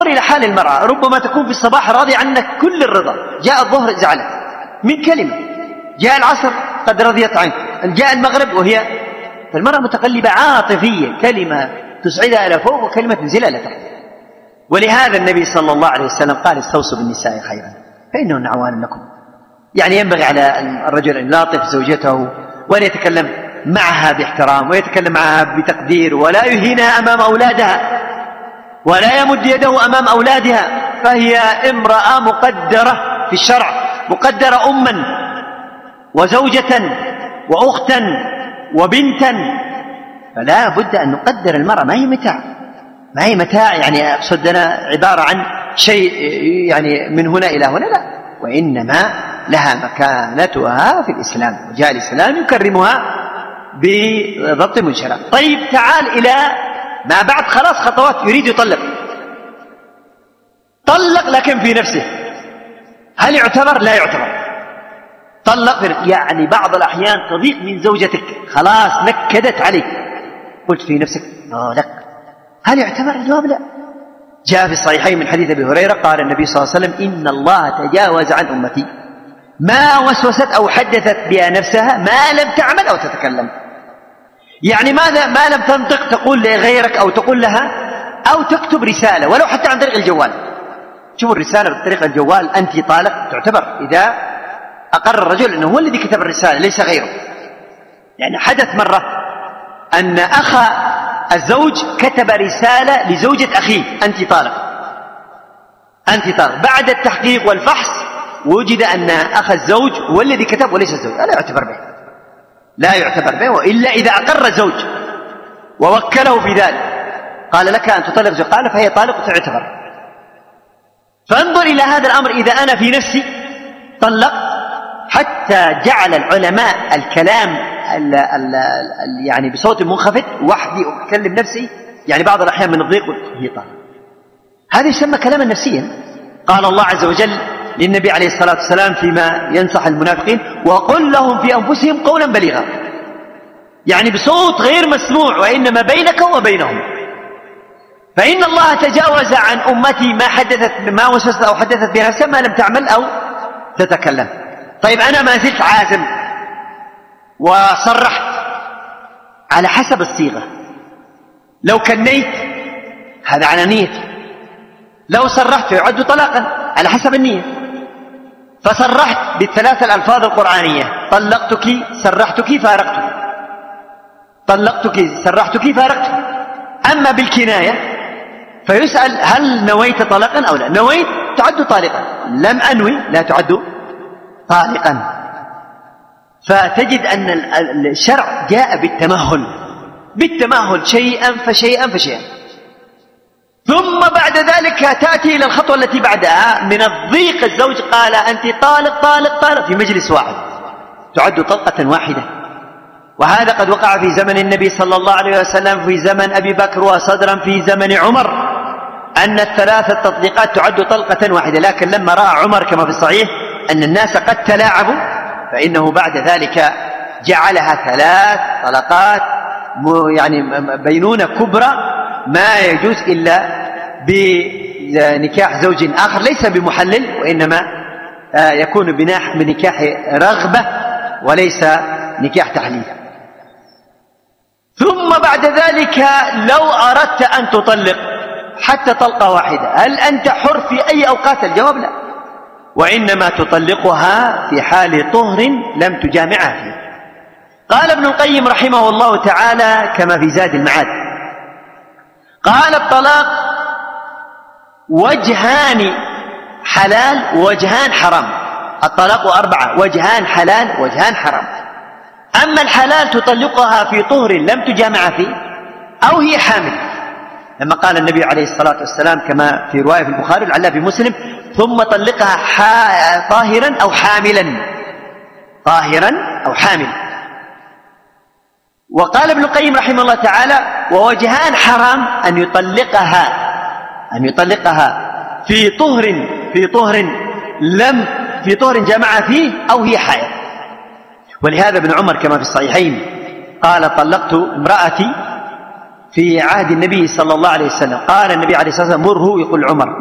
إلى حال المرأة، ربما تكون في الصباح راضية عنك كل الرضا، جاء الظهر زعلت من كلمة، جاء العصر قد رضيت عنك، جاء المغرب وهي، فالمرأة متقلبة عاطفية، كلمة تسعدها إلى فوق وكلمة تنزلها إلى تحت. ولهذا النبي صلى الله عليه وسلم قال استوصوا بالنساء خيرا فإنهن عوان لكم. يعني ينبغي على الرجل أن يلاطف زوجته وأن يتكلم معها باحترام ويتكلم معها بتقدير، ولا يهينها أمام أولادها ولا يمد يده أمام أولادها، فهي امرأة مقدرة في الشرع، مقدرة أما وزوجة وأختا وبنتا، فلا بد أن نقدر المرأة. ما هي متاع يعني أقصد أنا عبارة عن شيء يعني من هنا إلى هنا، لا، وإنما لها مكانتها في الإسلام، وجاء الإسلام يكرمها بضبط منشرة. طيب تعال إلى ما بعد، خلاص خطوات، يريد يطلق، طلق لكن في نفسه، هل يعتبر؟ لا يعتبر. طلق يعني بعض الأحيان تضيق من زوجتك، خلاص نكدت عليك، قلت في نفسك لك، هل يعتبر؟ الجواب لا. جاء في الصحيحين من حديث أبي هريرة قال النبي صلى الله عليه وسلم إن الله تجاوز عن أمتي ما وسوست أو حدثت بها نفسها ما لم تعمل أو تتكلم. يعني ماذا؟ ما لم تنطق تقول لغيرك أو تقول لها، أو تكتب رسالة ولو حتى عن طريق الجوال. شوفوا الرسالة بطريقة الجوال أنت طالق تعتبر إذا أقر الرجل أنه هو الذي كتب الرسالة ليس غيره. يعني حدث مرة أن أخا الزوج كتب رسالة لزوجة أخيه أنت طالق، أنت طالق. بعد التحقيق والفحص وجد أن أخ الزوج هو الذي كتب وليس الزوج، لا يعتبر به، لا يعتبر به، وإلا إذا أقر الزوج ووكله في ذلك قال لك أن تطلق زوج، قال فهي طالق تعتبر. فانظر إلى هذا الأمر، إذا أنا في نفسي طلق، حتى جعل العلماء الكلام يعني بصوت منخفض وحدي أكلم نفسي، يعني بعض الأحيان من الضيق هي طالق، هذا يسمى كلاما نفسيا. قال الله عز وجل للنبي عليه الصلاة والسلام فيما ينصح المنافقين وقل لهم في أنفسهم قولا بليغا، يعني بصوت غير مسموع، وإنما بينك وبينهم، فإن الله تجاوز عن أمتي ما وسوست أو حدثت بها نفسها ما لم تعمل أو تتكلم. طيب أنا ما زلت عازم وصرحت على حسب الصيغة، لو كنيت هذا على نيتي، لو صرحت يعد طلاقا على حسب النية، فصرحت بالثلاث الألفاظ القرآنية طلقتك سرحتك فارقتك، طلقتك سرحتك فارقتك. أما بالكناية فيسأل هل نويت طلاقا أو لا، نويت تعد طالقا، لم أنوي لا تعد طالقا. فتجد أن الشرع جاء بالتمهل شيئا فشيئا فشيئا. ثم بعد ذلك تأتي إلى الخطوة التي بعدها من الضيق، الزوج قال أنت طالق في مجلس واحد تعد طلقة واحدة. وهذا قد وقع في زمن النبي صلى الله عليه وسلم، في زمن أبي بكر، وصدرا في زمن عمر، أن الثلاث التطليقات تعد طلقة واحدة. لكن لما رأى عمر كما في الصحيح أن الناس قد تلاعبوا، فإنه بعد ذلك جعلها ثلاث طلقات، يعني بينونة كبرى، ما يجوز إلا بنكاح زوج آخر ليس بمحلل، وإنما يكون بنكاح رغبة وليس نكاح تحليل. ثم بعد ذلك لو أردت أن تطلق حتى طلقة واحدة هل أنت حر في أي أوقات؟ الجواب لا، وإنما تطلقها في حال طهر لم تجامعها فيه. قال ابن القيم رحمه الله تعالى كما في زاد المعاد، قال الطلاق وجهان حلال ووجهان حرام، الطلاق 4 وجهان حلال ووجهان حرام. أما الحلال تطلقها في طهر لم تجامع فيه أو هي حامل، لما قال النبي عليه الصلاة والسلام كما في رواية في البخاري لعلها في مسلم ثم طلقها طاهرا أو حاملا، طاهرا أو حاملا. وقال ابن القيم رحمه الله تعالى ووجهان حرام أن يطلقها في طهر جمع فيه أو هي حائض. ولهذا ابن عمر كما في الصحيحين قال طلقت امرأتي في عهد النبي صلى الله عليه وسلم. قال النبي عليه الصلاة والسلام: مره، يقول عمر: